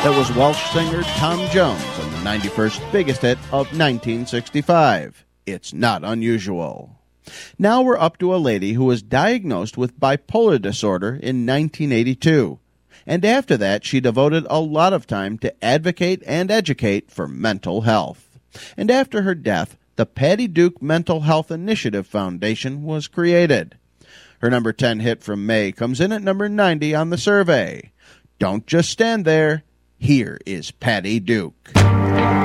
That was Welsh singer Tom Jones and the 91st biggest hit of 1965, It's Not Unusual. Now we're up to a lady who was diagnosed with bipolar disorder in 1982. And after that, she devoted a lot of time to advocate and educate for mental health. And after her death, the Patty Duke Mental Health Initiative Foundation was created. Her number 10 hit from May comes in at number 90 on the survey. Don't just stand there. Here is Patty Duke.